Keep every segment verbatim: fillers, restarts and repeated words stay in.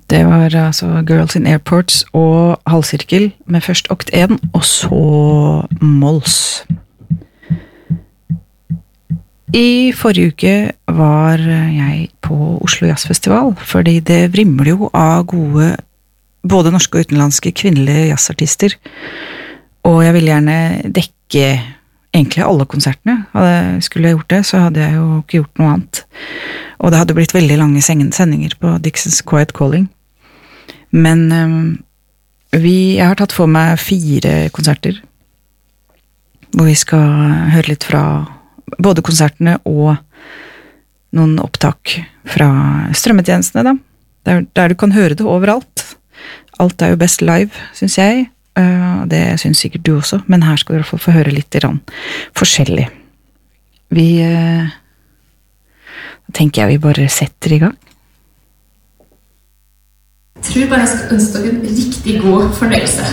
Det var altså Girls in Airports og halvsirkel med først okt én, og så mols. I forrige uke var jeg på Oslo Jazzfestival, fordi det vrimler jo av gode, både norske og utenlandske kvinnelige jazzartister, og jeg ville gjerne dekke egentlig alle konsertene. Hadde, skulle jeg gjort det, så hadde jeg jo ikke gjort noe annet. Og det hadde blitt veldig lange sendinger på Dixons Quiet Calling. Men um, vi, jeg har tatt for meg fire konserter, hvor vi skal høre litt fra både konsertene og noen opptak fra strømmetjenestene, da. Der, der du kan høre det overalt. Alt er jo best live, synes jeg. Uh, det synes sikkert du også, men her skal du i hvert fall få høre litt grann forskjellig. Vi uh, da tenker jeg vi bare setter i gang. Jeg tror bare jeg skal ønske dere en riktig god fornøyelse.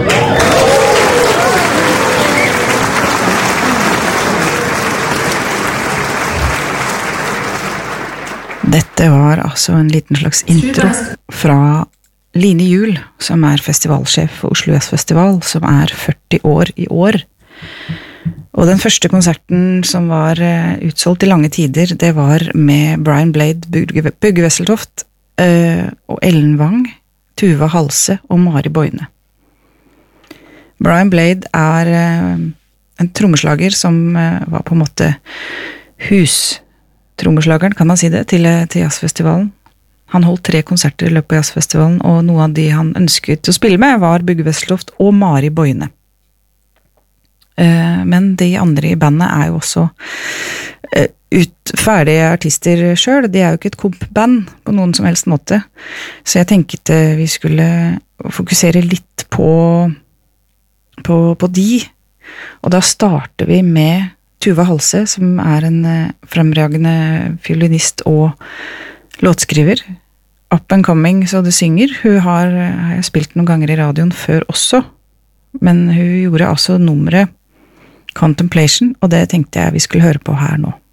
Dette var altså en liten slags intro fra Line Juel, som er festivalsjef for Oslo Jazzfestival, som er førti år i år. Og den første konserten som var utsolgt i lange tider, det var med Brian Blade, Bugge, Bugge Wesseltoft, uh, og Ellen Wang, Tuva Halse og Mari Boine. Brian Blade er uh, en trommeslager som uh, var på en måte hustrommeslageren, kan man si det, til, til jazzfestivalen. Han holdt tre konserter i løpet av jazzfestivalen, og noe av de han ønsket å spille med var Bugge Wesseltoft og Mari Boine. Men de andre i bandet er jo også ut, ferdige artister selv. De er jo ikke et komp-band på noen som helst måte. Så jeg tenkte vi skulle fokusere litt på, på, på de. Og da starter vi med Tuva Halse, som er en fremragende fiolinist og låtskriver. Up and Coming, så det synger. Hun har, har jeg spilt noen ganger i radioen før også, men hun gjorde altså nummeret Contemplation, og det tenkte jeg vi skulle høre på her nå.